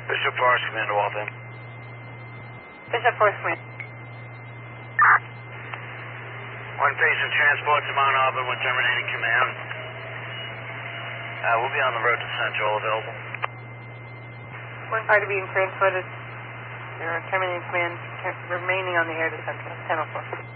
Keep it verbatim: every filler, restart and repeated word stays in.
Bishop Forest, Commander Waltham. Bishop Forest, Command. One patient transport to Mount Auburn with terminating command. Uh, we'll be on the road to Central, available. One party being transported. Your terminating command remaining on the air to Central. ten oh four.